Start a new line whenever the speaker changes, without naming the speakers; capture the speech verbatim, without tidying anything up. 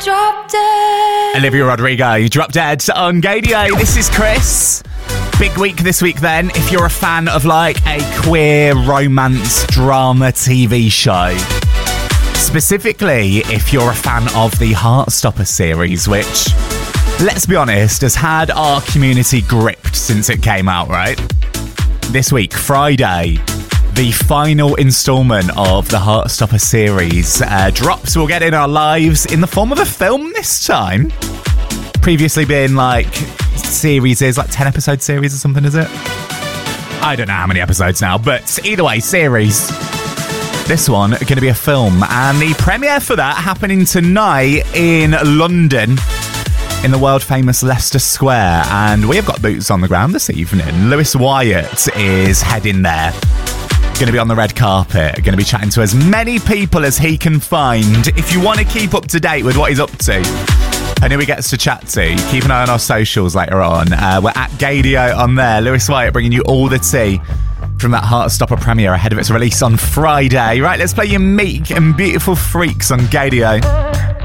Drop Dead.
Olivia Rodrigo, Drop Dead on Gadio. This is Chris. Big week this week then, if you're a fan of like a queer romance drama T V show. Specifically, if you're a fan of the Heartstopper series, which, let's be honest, has had our community gripped since it came out, right? This week, Friday, the final instalment of the Heartstopper series uh, drops. We'll get in our lives in the form of a film this time. Previously been like series, is like ten episode series or something, is it? I don't know how many episodes now, but either way, series. This one going to be a film, and the premiere for that happening tonight in London in the world famous Leicester Square, and we have got boots on the ground this evening. Lewis Wyatt is heading there. Going to be on the red carpet, going to be chatting to as many people as he can find. If you want to keep up to date with what he's up to and who he gets to chat to, keep an eye on our socials later on. Uh, we're at Gadio on there. Lewis Wyatt bringing you all the tea from that Heartstopper premiere ahead of its release on Friday. Right, let's play your meek and beautiful freaks on Gadio.